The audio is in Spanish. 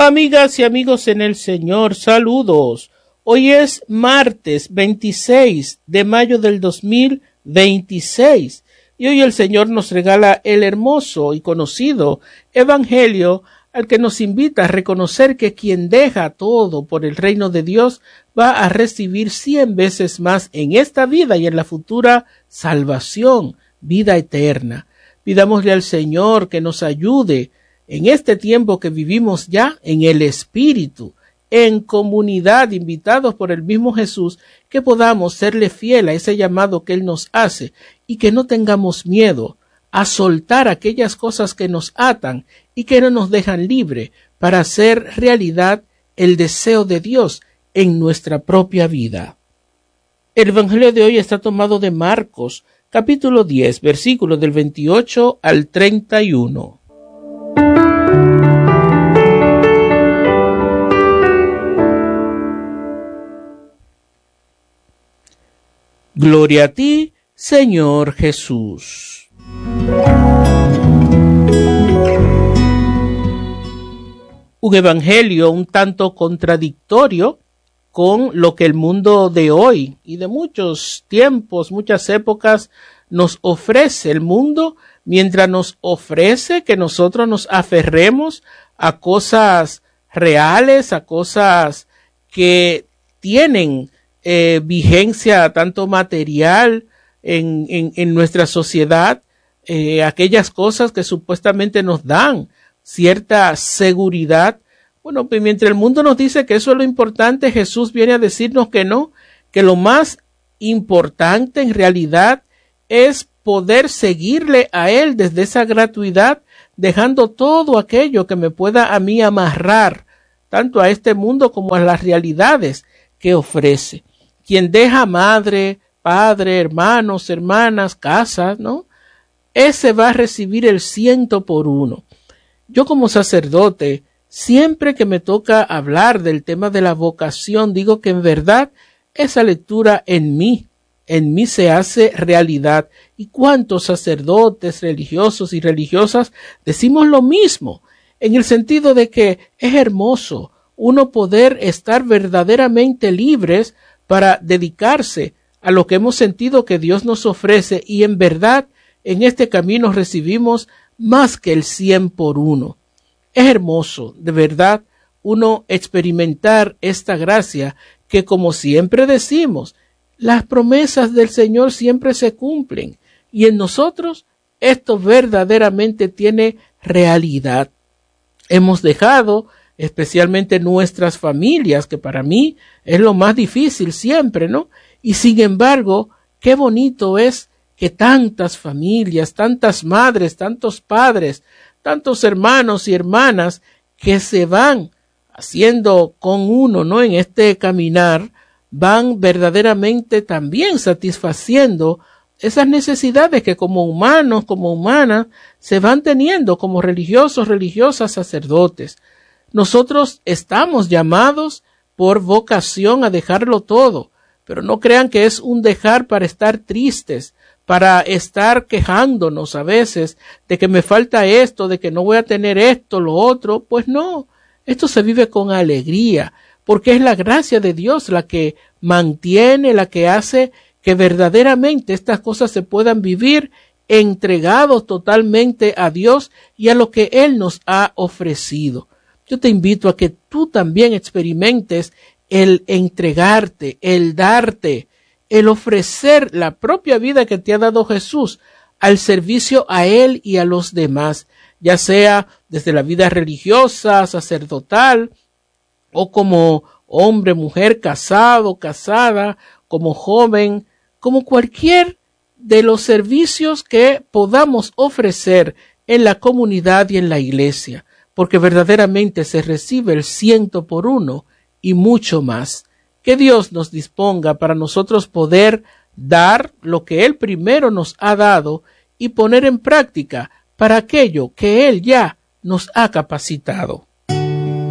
Amigas y amigos en el Señor, saludos. Hoy es martes 26 de mayo del 2026 y hoy el Señor nos regala el hermoso y conocido Evangelio al que nos invita a reconocer que quien deja todo por el reino de Dios va a recibir 100 veces más en esta vida y en la futura salvación, vida eterna. Pidámosle al Señor que nos ayude en este tiempo que vivimos ya en el Espíritu, en comunidad, invitados por el mismo Jesús, que podamos serle fiel a ese llamado que Él nos hace y que no tengamos miedo a soltar aquellas cosas que nos atan y que no nos dejan libre para hacer realidad el deseo de Dios en nuestra propia vida. El Evangelio de hoy está tomado de Marcos, capítulo 10, versículos del 28 al 31. Gloria a ti, Señor Jesús. Un evangelio un tanto contradictorio con lo que el mundo de hoy y de muchos tiempos, muchas épocas nos ofrece. El mundo, mientras nos ofrece que nosotros nos aferremos a cosas reales, a cosas que tienen vigencia tanto material en nuestra sociedad, aquellas cosas que supuestamente nos dan cierta seguridad. Bueno, pues mientras el mundo nos dice que eso es lo importante, Jesús viene a decirnos que no, que lo más importante en realidad es poder seguirle a Él desde esa gratuidad, dejando todo aquello que me pueda a mí amarrar, tanto a este mundo como a las realidades que ofrece. Quien deja madre, padre, hermanos, hermanas, casas, ¿no? Ese va a recibir el 100 por 1. Yo como sacerdote, siempre que me toca hablar del tema de la vocación, digo que en verdad esa lectura en mí se hace realidad. ¿Y cuántos sacerdotes religiosos y religiosas decimos lo mismo? En el sentido de que es hermoso uno poder estar verdaderamente libres para dedicarse a lo que hemos sentido que Dios nos ofrece, y en verdad en este camino recibimos más que el 100 por 1. Es hermoso, de verdad, uno experimentar esta gracia que, como siempre decimos, las promesas del Señor siempre se cumplen y en nosotros esto verdaderamente tiene realidad. Hemos dejado especialmente nuestras familias, que para mí es lo más difícil siempre, ¿no? Y sin embargo, qué bonito es que tantas familias, tantas madres, tantos padres, tantos hermanos y hermanas que se van haciendo con uno, ¿no? En este caminar, van verdaderamente también satisfaciendo esas necesidades que como humanos, como humanas, se van teniendo como religiosos, religiosas, sacerdotes. Nosotros estamos llamados por vocación a dejarlo todo, pero no crean que es un dejar para estar tristes, para estar quejándonos a veces de que me falta esto, de que no voy a tener esto, lo otro. Pues no, esto se vive con alegría, porque es la gracia de Dios la que mantiene, la que hace que verdaderamente estas cosas se puedan vivir entregados totalmente a Dios y a lo que Él nos ha ofrecido. Yo te invito a que tú también experimentes el entregarte, el darte, el ofrecer la propia vida que te ha dado Jesús al servicio a Él y a los demás, ya sea desde la vida religiosa, sacerdotal, o como hombre, mujer, casado, casada, como joven, como cualquier de los servicios que podamos ofrecer en la comunidad y en la iglesia, porque verdaderamente se recibe el 100 por 1 y mucho más. Que Dios nos disponga para nosotros poder dar lo que Él primero nos ha dado y poner en práctica para aquello que Él ya nos ha capacitado.